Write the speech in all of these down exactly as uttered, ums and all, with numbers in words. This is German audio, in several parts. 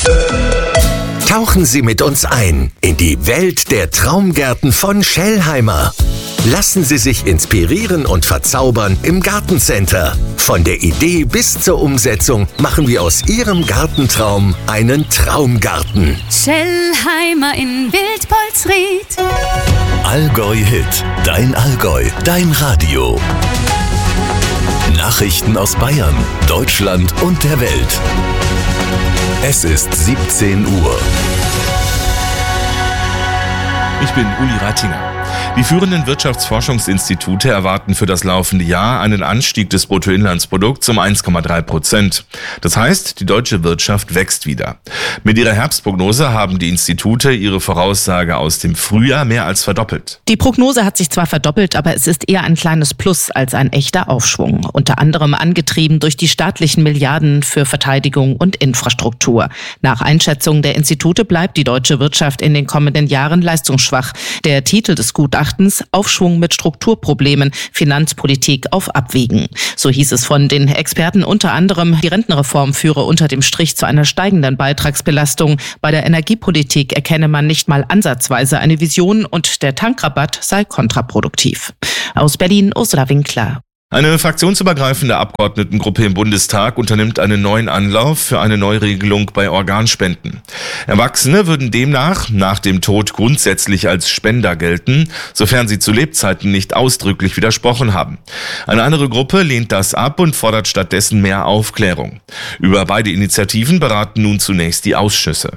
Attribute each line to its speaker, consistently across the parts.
Speaker 1: Tauchen Sie mit uns ein in die Welt der Traumgärten von Schellheimer. Lassen Sie sich inspirieren und verzaubern im Gartencenter. Von der Idee bis zur Umsetzung machen wir aus Ihrem Gartentraum einen Traumgarten.
Speaker 2: Schellheimer in Wildpolsried.
Speaker 3: Allgäu Hit, dein Allgäu, dein Radio. Nachrichten aus Bayern, Deutschland und der Welt. Es ist siebzehn Uhr.
Speaker 4: Ich bin Uli Reitinger. Die führenden Wirtschaftsforschungsinstitute erwarten für das laufende Jahr einen Anstieg des Bruttoinlandsprodukts um eins Komma drei Prozent. Das heißt, die deutsche Wirtschaft wächst wieder. Mit ihrer Herbstprognose haben die Institute ihre Voraussage aus dem Frühjahr mehr als verdoppelt.
Speaker 5: Die Prognose hat sich zwar verdoppelt, aber es ist eher ein kleines Plus als ein echter Aufschwung. Unter anderem angetrieben durch die staatlichen Milliarden für Verteidigung und Infrastruktur. Nach Einschätzung der Institute bleibt die deutsche Wirtschaft in den kommenden Jahren leistungsschwach. Der Titel des Gutachtens: Aufschwung mit Strukturproblemen, Finanzpolitik auf Abwägen. So hieß es von den Experten unter anderem, die Rentenreform führe unter dem Strich zu einer steigenden Beitragsbelastung. Bei der Energiepolitik erkenne man nicht mal ansatzweise eine Vision und der Tankrabatt sei kontraproduktiv. Aus Berlin, Ursula Winkler.
Speaker 4: Eine fraktionsübergreifende Abgeordnetengruppe im Bundestag unternimmt einen neuen Anlauf für eine Neuregelung bei Organspenden. Erwachsene würden demnach nach dem Tod grundsätzlich als Spender gelten, sofern sie zu Lebzeiten nicht ausdrücklich widersprochen haben. Eine andere Gruppe lehnt das ab und fordert stattdessen mehr Aufklärung. Über beide Initiativen beraten nun zunächst die Ausschüsse.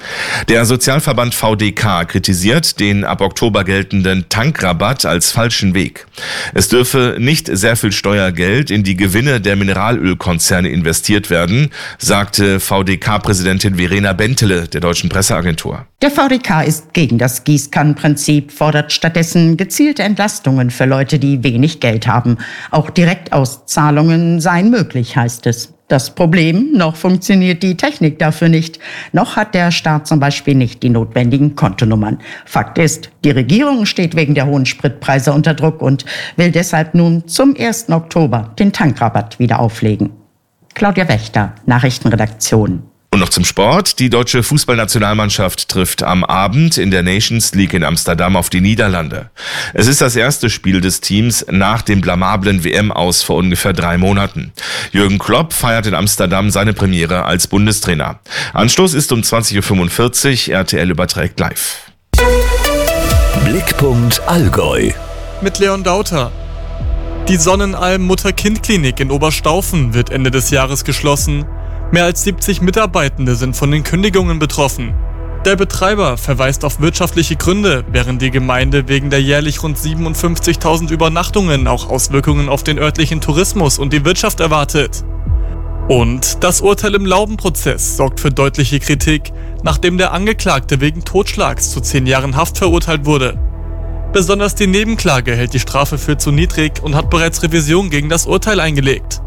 Speaker 4: Der Sozialverband V D K kritisiert den ab Oktober geltenden Tankrabatt als falschen Weg. Es dürfe nicht sehr viel Steuergeld in die Gewinne der Mineralölkonzerne investiert werden, sagte V D K-Präsidentin Verena Bentele der Deutschen Presseagentur.
Speaker 6: Der V D K ist gegen das Gießkannenprinzip, fordert stattdessen gezielte Entlastungen für Leute, die wenig Geld haben. Auch Direktauszahlungen seien möglich, heißt es. Das Problem, noch funktioniert die Technik dafür nicht. Noch hat der Staat zum Beispiel nicht die notwendigen Kontonummern. Fakt ist, die Regierung steht wegen der hohen Spritpreise unter Druck und will deshalb nun zum ersten Oktober den Tankrabatt wieder auflegen. Claudia Wächter, Nachrichtenredaktion.
Speaker 4: Und noch zum Sport. Die deutsche Fußballnationalmannschaft trifft am Abend in der Nations League in Amsterdam auf die Niederlande. Es ist das erste Spiel des Teams nach dem blamablen W M-Aus vor ungefähr drei Monaten. Jürgen Klopp feiert in Amsterdam seine Premiere als Bundestrainer. Anstoß ist um zwanzig Uhr fünfundvierzig, R T L überträgt live.
Speaker 3: Blickpunkt Allgäu.
Speaker 7: Mit Leon Dauter. Die Sonnenalm Mutter-Kind-Klinik in Oberstaufen wird Ende des Jahres geschlossen. Mehr als siebzig Mitarbeitende sind von den Kündigungen betroffen. Der Betreiber verweist auf wirtschaftliche Gründe, während die Gemeinde wegen der jährlich rund siebenundfünfzigtausend Übernachtungen auch Auswirkungen auf den örtlichen Tourismus und die Wirtschaft erwartet. Und das Urteil im Laubenprozess sorgt für deutliche Kritik, nachdem der Angeklagte wegen Totschlags zu zehn Jahren Haft verurteilt wurde. Besonders die Nebenklage hält die Strafe für zu niedrig und hat bereits Revision gegen das Urteil eingelegt.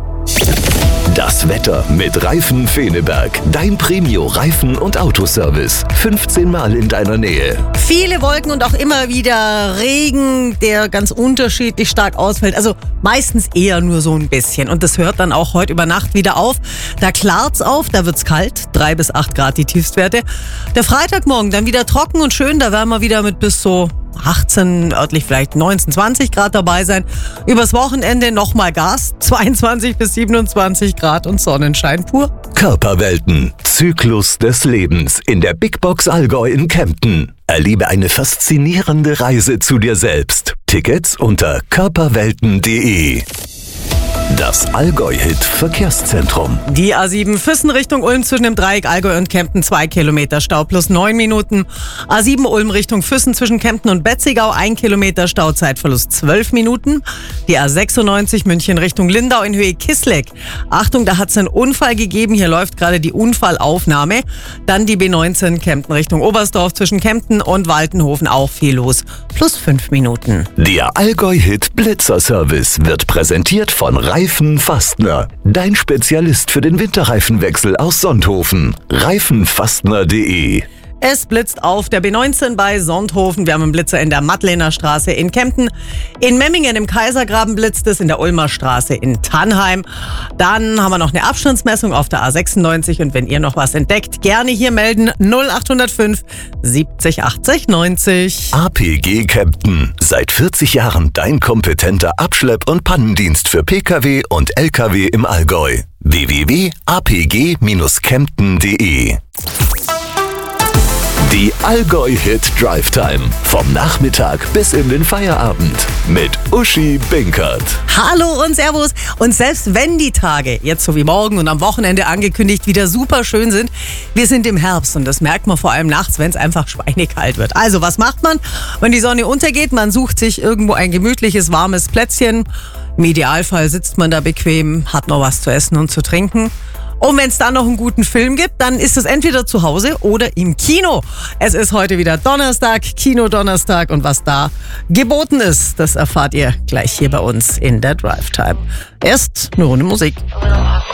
Speaker 3: Das Wetter mit Reifen Feneberg. Dein Premio-Reifen- und Autoservice. fünfzehn Mal in deiner Nähe.
Speaker 8: Viele Wolken und auch immer wieder Regen, der ganz unterschiedlich stark ausfällt. Also meistens eher nur so ein bisschen. Und das hört dann auch heute über Nacht wieder auf. Da klart's auf, da wird's kalt. drei bis acht Grad die Tiefstwerte. Der Freitagmorgen dann wieder trocken und schön. Da werden wir wieder mit bis so achtzehn, örtlich vielleicht neunzehn, zwanzig Grad dabei sein. Übers Wochenende nochmal Gas, zweiundzwanzig bis siebenundzwanzig Grad und Sonnenschein pur.
Speaker 3: Körperwelten, Zyklus des Lebens in der Big Box Allgäu in Kempten. Erlebe eine faszinierende Reise zu dir selbst. Tickets unter körperwelten punkt de. Das Allgäu-Hit-Verkehrszentrum.
Speaker 8: Die A sieben Füssen Richtung Ulm zwischen dem Dreieck Allgäu und Kempten zwei Kilometer Stau plus neun Minuten. A sieben Ulm Richtung Füssen zwischen Kempten und Betzigau ein Kilometer Stau, Zeitverlust zwölf Minuten. Die A sechsundneunzig München Richtung Lindau in Höhe Kissleck. Achtung, da hat es einen Unfall gegeben. Hier läuft gerade die Unfallaufnahme. Dann die B neunzehn Kempten Richtung Oberstdorf zwischen Kempten und Waltenhofen auch viel los. Plus fünf Minuten.
Speaker 3: Der Allgäu-Hit Blitzer-Service wird präsentiert von Reifen Fastner. Dein Spezialist für den Winterreifenwechsel aus Sonthofen. Reifenfastner punkt de.
Speaker 8: Es blitzt auf der B neunzehn bei Sonthofen. Wir haben einen Blitzer in der Madlener Straße in Kempten. In Memmingen im Kaisergraben blitzt es, in der Ulmer Straße in Tannheim. Dann haben wir noch eine Abstandsmessung auf der A sechsundneunzig. Und wenn ihr noch was entdeckt, gerne hier melden. null acht null fünf siebzig achtzig neunzig.
Speaker 3: A P G Kempten. Seit vierzig Jahren dein kompetenter Abschlepp- und Pannendienst für Pkw und Lkw im Allgäu. w w w punkt a p g dash kempten punkt d e. Die Allgäu-Hit Drive Time. Vom Nachmittag bis in den Feierabend. Mit Uschi Binkert.
Speaker 8: Hallo und Servus. Und selbst wenn die Tage, jetzt so wie morgen und am Wochenende angekündigt, wieder super schön sind, wir sind im Herbst und das merkt man vor allem nachts, wenn es einfach schweinekalt wird. Also was macht man, wenn die Sonne untergeht? Man sucht sich irgendwo ein gemütliches, warmes Plätzchen. Im Idealfall sitzt man da bequem, hat noch was zu essen und zu trinken. Und wenn es dann noch einen guten Film gibt, dann ist es entweder zu Hause oder im Kino. Es ist heute wieder Donnerstag, Kino-Donnerstag. Und was da geboten ist, das erfahrt ihr gleich hier bei uns in der Drive Time. Erst eine Runde Musik.